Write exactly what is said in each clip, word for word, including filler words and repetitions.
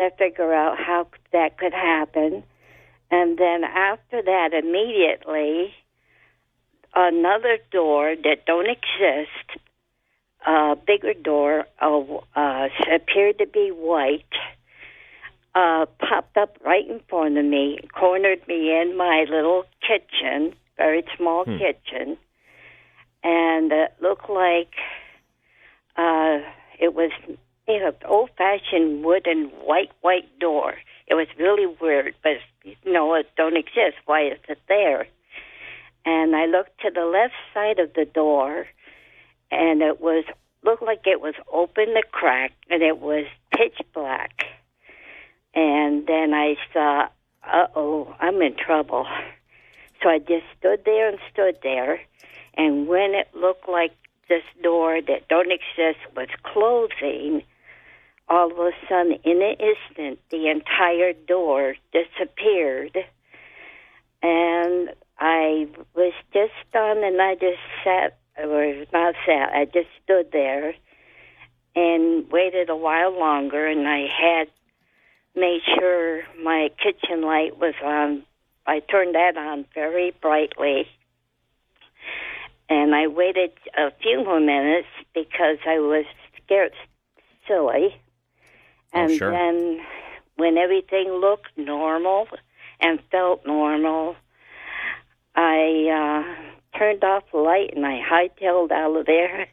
to figure out how that could happen. And then after that, immediately, another door that don't exist, a bigger door, uh, uh, appeared to be white, uh, popped up right in front of me, cornered me in my little kitchen, very small hmm. kitchen, and it looked like uh, it was you know, old-fashioned wooden white, white door. It was really weird, but, you know, it don't exist. Why is it there? And I looked to the left side of the door, and it was looked like it was open to crack, and it was pitch black. And then I thought, uh-oh, I'm in trouble. So I just stood there and stood there, and when it looked like this door that don't exist was closing, all of a sudden, in an instant, the entire door disappeared. And I was just stunned, and I just sat, or not sat, I just stood there and waited a while longer, and I had made sure my kitchen light was on. I turned that on very brightly. And I waited a few more minutes because I was scared silly. And oh, sure. then when everything looked normal and felt normal, I uh, turned off the light and I hightailed out of there.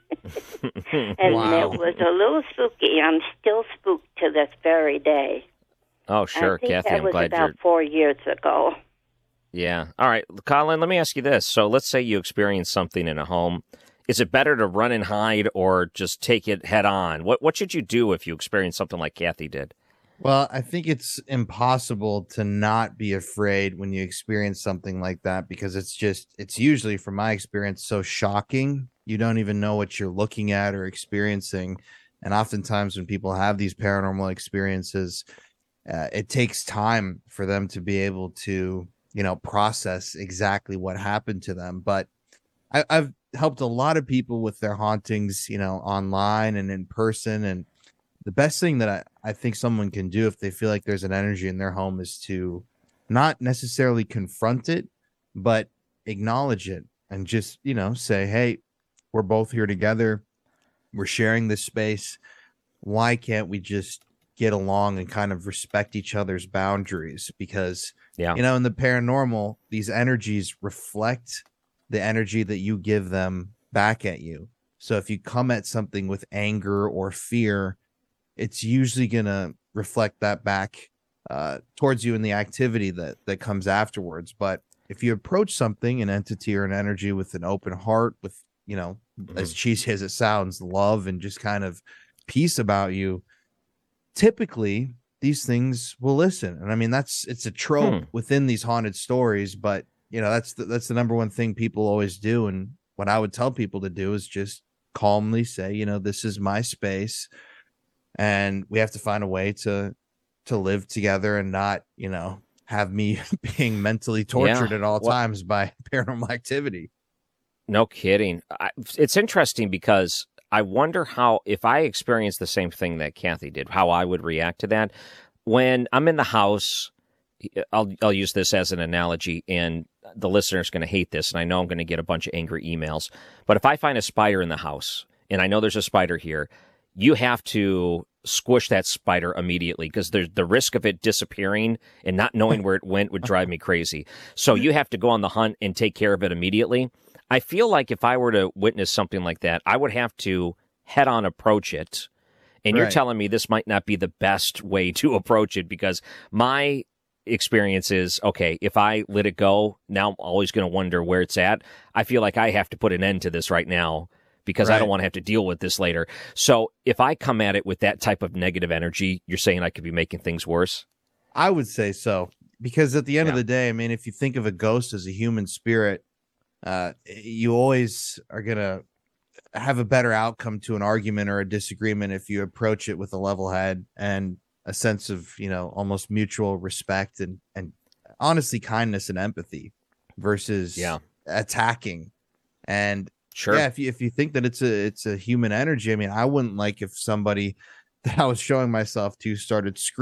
And wow. it was a little spooky. I'm still spooked to this very day. Oh, sure, I think Kathy. that I'm was glad about you're... four years ago. Yeah. All right, Colin, let me ask you this. So let's say you experience something in a home. Is it better to run and hide or just take it head on? What What should you do if you experience something like Kathy did? Well, I think it's impossible to not be afraid when you experience something like that, because it's just, it's usually, from my experience, so shocking. You don't even know what you're looking at or experiencing. And oftentimes when people have these paranormal experiences, uh, it takes time for them to be able to, you know, process exactly what happened to them. But I, I've helped a lot of people with their hauntings, you know, online and in person. And the best thing that I, I think someone can do if they feel like there's an energy in their home is to not necessarily confront it, but acknowledge it and just, you know, say, hey, we're both here together. We're sharing this space. Why can't we just get along and kind of respect each other's boundaries? Because, yeah. you know, in the paranormal, these energies reflect the energy that you give them back at you. So if you come at something with anger or fear, it's usually going to reflect that back uh, towards you in the activity that, that comes afterwards. But if you approach something, an entity or an energy, with an open heart, with, you know, mm-hmm. as cheesy as it sounds, love and just kind of peace about you, typically these things will listen. And I mean, that's, it's a trope hmm. within these haunted stories, but you know, that's the, that's the number one thing people always do. And what I would tell people to do is just calmly say, you know, this is my space and we have to find a way to, to live together and not, you know, have me being mentally tortured yeah. at all well, times by paranormal activity. No kidding. I, it's interesting because I wonder how, if I experienced the same thing that Kathy did, how I would react to that. When I'm in the house, I'll I'll use this as an analogy, and the listener's going to hate this, and I know I'm going to get a bunch of angry emails. But if I find a spider in the house, and I know there's a spider here, you have to squish that spider immediately, because there's the risk of it disappearing and not knowing where it went would drive me crazy. So you have to go on the hunt and take care of it immediately. I feel like if I were to witness something like that, I would have to head-on approach it. And you're Right. telling me this might not be the best way to approach it, because my experience is, okay, if I let it go, now I'm always going to wonder where it's at. I feel like I have to put an end to this right now, because Right. I don't want to have to deal with this later. So if I come at it with that type of negative energy, you're saying I could be making things worse? I would say so, because at the end Yeah. of the day, I mean, if you think of a ghost as a human spirit, uh, you always are going to have a better outcome to an argument or a disagreement if you approach it with a level head and a sense of, you know, almost mutual respect and, and honestly kindness and empathy versus yeah. attacking. And sure. yeah, if you, if you think that it's a, it's a human energy, I mean, I wouldn't like if somebody that I was showing myself to started screaming